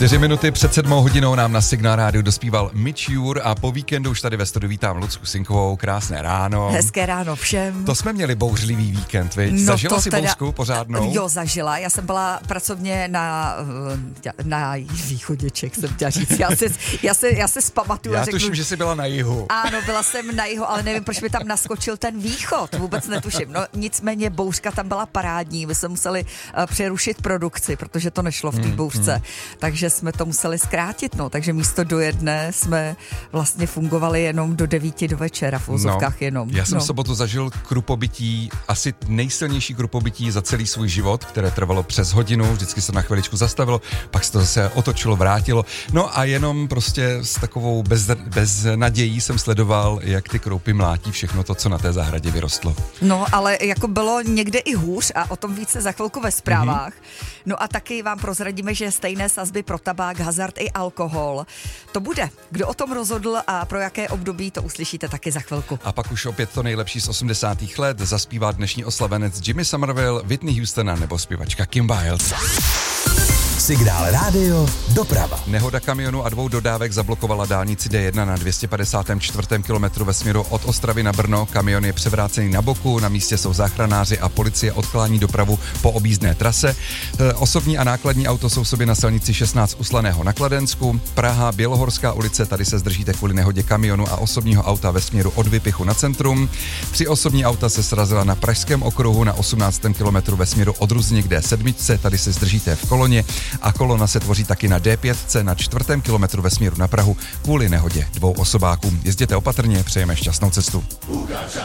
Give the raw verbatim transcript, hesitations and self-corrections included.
Čtyři minuty před sedmou hodinou nám na Signál rádiu dospíval Mitch Jur a po víkendu už tady ve studiu vítám Lucku Sinkovou. Krásné ráno. Hezké ráno všem. To jsme měli bouřlivý víkend, viď? No Zažila si teda, bouřku pořádnou? Jo, zažila. Já jsem byla pracovně na, na východěček, jsem chtěla říct. Já se, já se, já se zpamatuju. Já řeknu, tuším, že jsi byla na jihu. Ano, byla jsem na jihu, ale nevím, proč mi tam naskočil ten východ. Vůbec netuším. No nicméně bouřka tam byla parádní. My jsme museli uh, přerušit produkci, protože to nešlo v té hmm, bouřce. Hmm. Takže jsme to museli zkrátit, no. Takže místo do jedné jsme vlastně fungovali jenom do devíti do večera, v úzovkách no, jenom. Já jsem no. v sobotu zažil krupobytí, asi nejsilnější krupobytí za celý svůj život, které trvalo přes hodinu, vždycky se na chviličku zastavilo, pak se to zase otočilo, vrátilo. No a jenom prostě s takovou bez, bez nadějí jsem sledoval, jak ty kroupy mlátí všechno to, co na té zahradě vyrostlo. No, ale jako bylo někde i hůř a o tom více za chvilku ve zprávách. Mm-hmm. No a taky vám prozradíme, že stejné sazby pro tabák, hazard i alkohol. To bude. Kdo o tom rozhodl a pro jaké období, to uslyšíte taky za chvilku. A pak už opět to nejlepší z osmdesátých let zaspívá dnešní oslavenec Jimmy Somerville, Whitney Houstona nebo zpěvačka Kim Wilde. Signál rádio, doprava. Nehoda kamionu a dvou dodávek zablokovala dálnici D jedna na dvě stě padesát čtyři kilometru ve směru od Ostravy na Brno. Kamion je převrácený na boku, na místě jsou záchranáři a policie odklání dopravu po objízdné trase. Osobní a nákladní auto jsou sobě na silnici šestnáct u Slaného na Kladensku. Praha, Bělohorská ulice, tady se zdržíte kvůli nehodě kamionu a osobního auta ve směru od Vypichu na centrum. Tři osobní auta se srazila na Pražském okruhu na osmnáctém kilometru ve směru od Ruzně k D sedm, tady se zdržíte v Koloně. A kolona se tvoří taky na D pět na čtvrtém kilometru ve směru na Prahu kvůli nehodě dvou osobáků. Jezděte opatrně, přejeme šťastnou cestu.